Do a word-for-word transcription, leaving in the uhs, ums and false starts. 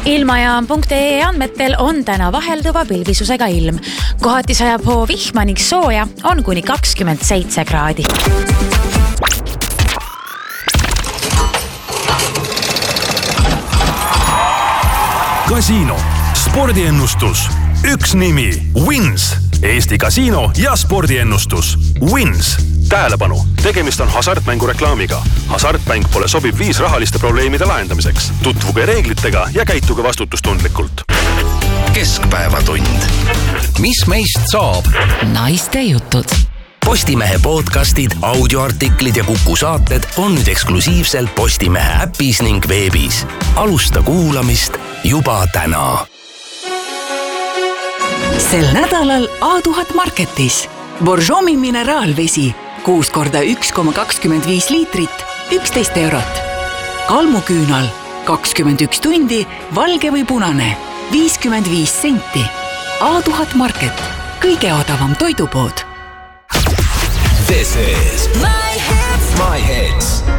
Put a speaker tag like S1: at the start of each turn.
S1: Ilmajaam punkt ee andmetel on täna vahelduva pilvisusega ilm. Kohati sajab hoo vihma ning sooja on kuni kakskümmend seitse kraadi.
S2: Kasiino. Spordiennustus. Üks nimi. Wins. Eesti kasiino ja spordiennustus. Wins. Tähelepanu, tegemist on hasartmängu reklaamiga. Hasartmäng pole sobiv viis rahaliste probleemide lahendamiseks. Tutvuge reeglitega ja käituge vastutustundlikult.
S3: Keskpäevatund. Mis meist saab?
S4: Naiste jutud.
S3: Postimehe podcastid, audioartiklid ja Kuku saated on nüüd eksklusiivselt Postimehe äpis ning veebis. Alusta kuulamist juba täna.
S4: Sel nädalal A tuhat Marketis. Borjomi mineraalvesi. kuus korda üks koma kakskümmend viis liitrit, üksteist eurot. Kalmuküünal, kakskümmend üks tundi, valge või punane, viiskümmend viis senti. A tuhat Market, kõige odavam toidupood.
S3: This is My Hits. My Hits.